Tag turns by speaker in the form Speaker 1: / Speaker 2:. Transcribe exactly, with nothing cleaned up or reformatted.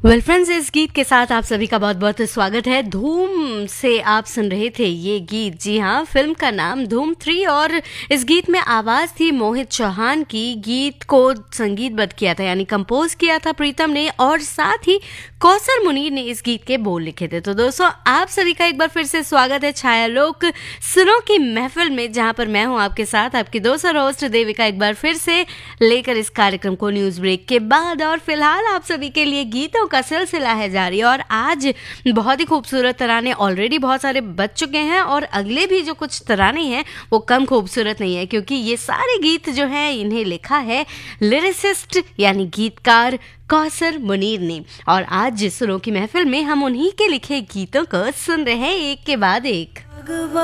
Speaker 1: Well friends, इस गीत के साथ आप सभी का बहुत बहुत स्वागत है। धूम से आप सुन रहे थे ये गीत। जी हाँ, फिल्म का नाम धूम थ्री और इस गीत में आवाज़ थी मोहित चौहान की। गीत को संगीतबद्ध किया था यानी कंपोज किया था प्रीतम ने, और साथ ही कौसर मुनीर ने इस गीत के बोल लिखे थे। तो दोस्तों, आप सभी का एक बार फिर से स्वागत है छायालोक सुरों की महफिल में, जहाँ पर मैं हूँ आपके साथ आपकी दोस्त और होस्ट देविका, एक बार फिर से लेकर इस कार्यक्रम को न्यूज़ ब्रेक के बाद। और फिलहाल आप सभी के लिए गीतों का सिलसिला है जारी, और आज बहुत ही खूबसूरत तराने ऑलरेडी बहुत सारे बज चुके हैं, और अगले भी जो कुछ तराने हैं वो कम खूबसूरत नहीं है, क्योंकि ये सारे गीत जो हैं इन्हें लिखा है लिरिसिस्ट यानी गीतकार कौसर मुनीर ने। और आज सुरों की महफिल में हम उन्हीं के लिखे गीतों को सुन रहे हैं एक के बाद एक।